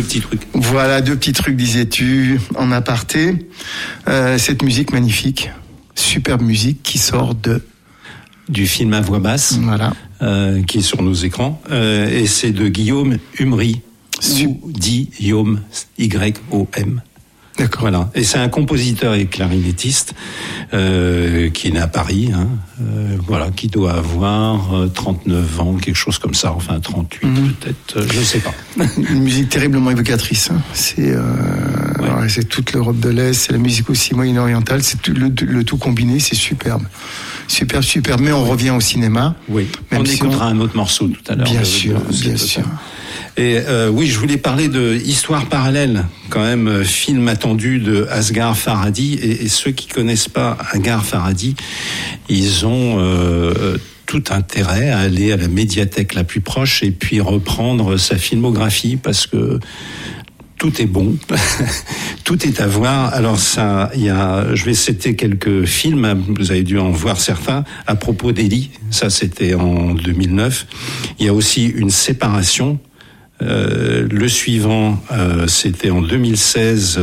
deux petits trucs. Voilà, deux petits trucs, disais-tu, en aparté. Cette musique magnifique, superbe musique qui sort du film à voix basse, voilà, qui est sur nos écrans, et c'est de Guillaume Humry, ou dit Guillaume, Y-O-M. D'accord. Voilà. Et c'est un compositeur et clarinettiste qui est né à Paris, voilà, qui doit avoir 39 ans, quelque chose comme ça, enfin 38 peut-être, je sais pas. Une musique terriblement évocatrice. Hein. C'est toute l'Europe de l'Est, c'est la musique aussi moyen-orientale, c'est tout, le tout combiné, c'est superbe. Superbe. Mais on revient au cinéma. Oui. On écoutera un autre morceau tout à l'heure. Bien sûr. Et oui, je voulais parler de Histoire parallèle, quand même, film attendu de Asghar Farhadi. Et ceux qui connaissent pas Asghar Farhadi, ils ont tout intérêt à aller à la médiathèque la plus proche et puis reprendre sa filmographie, parce que tout est bon, tout est à voir. Alors je vais citer quelques films, vous avez dû en voir certains, à propos d'Eli, ça c'était en 2009. Il y a aussi Une séparation. Le suivant, c'était en 2013,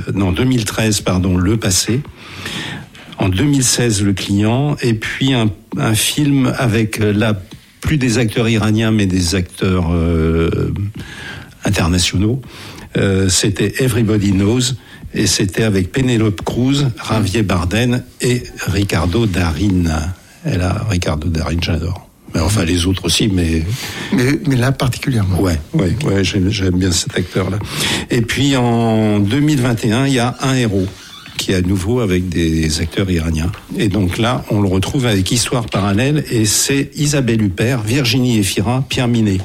Le passé. En 2016, Le client. Et puis un film avec plus des acteurs iraniens, mais des acteurs internationaux. C'était Everybody Knows, et c'était avec Penélope Cruz, Javier Bardem et Ricardo Darín. Et là, Ricardo Darín, j'adore. Mais enfin, les autres aussi, mais là particulièrement. Ouais, j'aime bien cet acteur-là. Et puis en 2021, il y a Un héros, qui est à nouveau avec des acteurs iraniens. Et donc là, on le retrouve avec Histoire parallèle, et c'est Isabelle Huppert, Virginie Efira, Pierre Minet.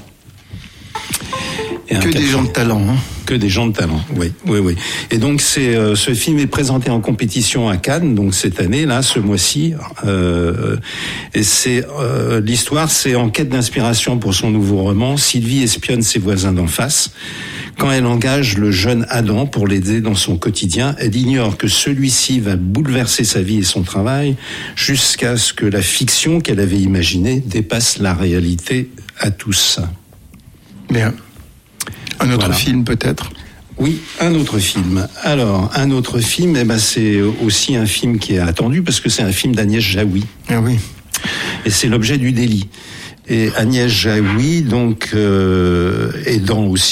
Que des gens de talent, hein. Que des gens de talent, oui. Et donc ce film est présenté en compétition à Cannes, donc cette année, là, ce mois-ci. Et c'est l'histoire, c'est en quête d'inspiration pour son nouveau roman. Sylvie espionne ses voisins d'en face. Quand elle engage le jeune Adam pour l'aider dans son quotidien, elle ignore que celui-ci va bouleverser sa vie et son travail, jusqu'à ce que la fiction qu'elle avait imaginée dépasse la réalité à tous. Bien. Un autre film peut-être ? Oui, un autre film. Alors, un autre film, c'est aussi un film qui est attendu, parce que c'est un film d'Agnès Jaoui. Ah oui. Et c'est L'objet du délit. Et Agnès Jaoui, donc, est dans aussi